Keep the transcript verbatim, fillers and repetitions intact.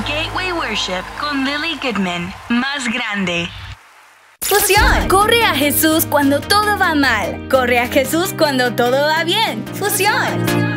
Gateway Worship con Lily Goodman. Más grande. Fusión. Corre a Jesús cuando todo va mal. Corre a Jesús cuando todo va bien. Fusión.